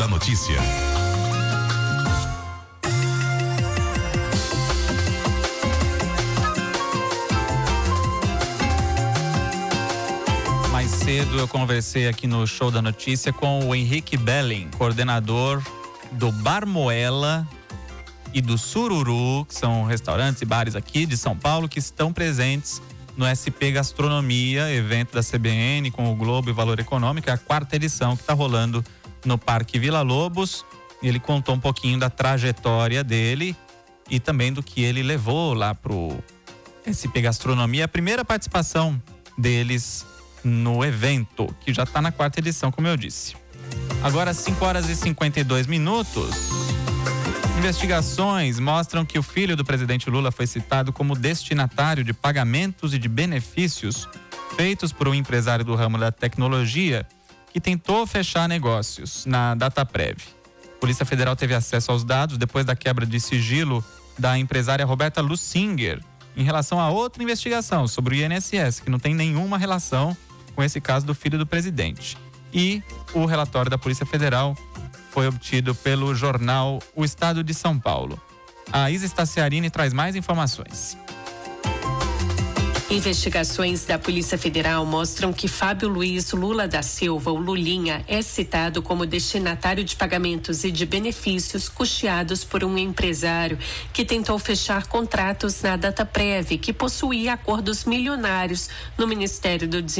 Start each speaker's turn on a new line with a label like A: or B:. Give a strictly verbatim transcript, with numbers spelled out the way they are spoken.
A: da Notícia.
B: Mais cedo eu conversei aqui no Show da Notícia com o Henrique Belling, coordenador do Bar Moela e do Sururu, que são restaurantes e bares aqui de São Paulo que estão presentes no S P Gastronomia, evento da C B N com o Globo e Valor Econômico, é a quarta edição que está rolando no Parque Vila Lobos. Ele contou um pouquinho da trajetória dele e também do que ele levou lá pro S P Gastronomia, a primeira participação deles no evento, que já está na quarta edição, como eu disse. Agora, cinco horas e cinquenta e dois minutos. Investigações mostram que o filho do presidente Lula foi citado como destinatário de pagamentos e de benefícios feitos por um empresário do ramo da tecnologia que tentou fechar negócios na Dataprev. A Polícia Federal teve acesso aos dados depois da quebra de sigilo da empresária Roberta Lussinger em relação a outra investigação sobre o I N S S, que não tem nenhuma relação com esse caso do filho do presidente. E o relatório da Polícia Federal foi obtido pelo jornal O Estado de São Paulo. A Isa Staciarini traz mais informações.
C: Investigações da Polícia Federal mostram que Fábio Luiz Lula da Silva, o Lulinha, é citado como destinatário de pagamentos e de benefícios custeados por um empresário que tentou fechar contratos na Dataprev, que possuía acordos milionários no Ministério do Desenvolvimento